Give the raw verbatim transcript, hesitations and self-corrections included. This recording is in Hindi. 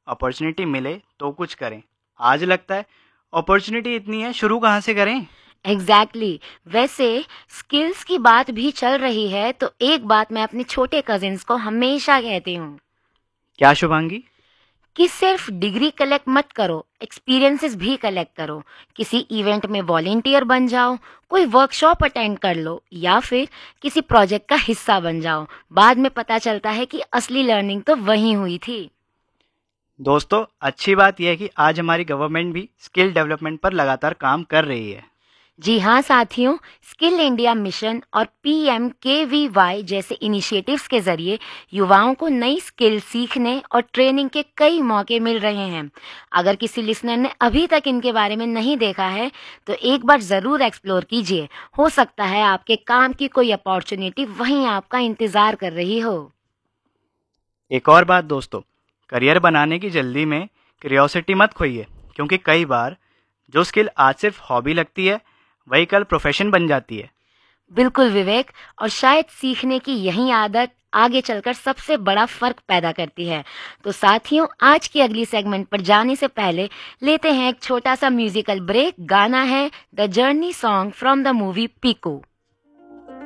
अपॉर्चुनिटी मिले तो कुछ करें। आज लगता है अपॉर्चुनिटी इतनी है, शुरू कहाँ से करें। Exactly exactly. वैसे स्किल्स की बात भी चल रही है तो एक बात मैं अपने छोटे कजिन्स को हमेशा कहती हूँ क्या शुभांगी? कि सिर्फ डिग्री कलेक्ट मत करो, एक्सपीरियंसेस भी कलेक्ट करो। किसी इवेंट में वॉलेंटियर बन जाओ, कोई वर्कशॉप अटेंड कर लो या फिर किसी प्रोजेक्ट का हिस्सा बन जाओ। बाद में पता चलता है कि असली लर्निंग तो वहीं हुई थी। दोस्तों, अच्छी बात यह है कि आज हमारी गवर्नमेंट भी स्किल डेवलपमेंट पर लगातार काम कर रही है। जी हाँ साथियों, स्किल इंडिया मिशन और पी एम के वी वाई जैसे इनिशिएटिव्स के जरिए युवाओं को नई स्किल सीखने और ट्रेनिंग के कई मौके मिल रहे हैं। अगर किसी लिसनर ने अभी तक इनके बारे में नहीं देखा है तो एक बार ज़रूर एक्सप्लोर कीजिए। हो सकता है आपके काम की कोई अपॉर्चुनिटी वहीं आपका इंतज़ार कर रही हो। एक और बात दोस्तों, करियर बनाने की जल्दी में क्यूरियोसिटी मत खोइए, क्योंकि कई बार जो स्किल आज सिर्फ हॉबी लगती है वही कल प्रोफेशन बन जाती है। बिल्कुल विवेक, और शायद सीखने की यही आदत आगे चलकर सबसे बड़ा फर्क पैदा करती है। तो साथियों, आज की अगली सेगमेंट पर जाने से पहले लेते हैं एक छोटा सा म्यूजिकल ब्रेक। गाना है the journey song from the movie Piku.